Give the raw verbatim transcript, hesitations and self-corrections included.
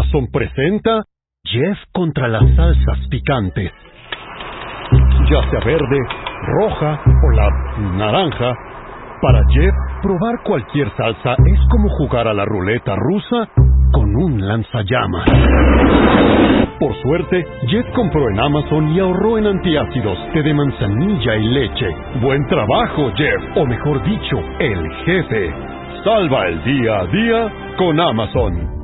Amazon presenta Jeff contra las salsas picantes. Ya sea verde, roja o la naranja, para Jeff, probar cualquier salsa es como jugar a la ruleta rusa con un lanzallamas. Por suerte, Jeff compró en Amazon y ahorró en antiácidos, té de manzanilla y leche. ¡Buen trabajo, Jeff! O mejor dicho, el jefe. Salva el día a día con Amazon.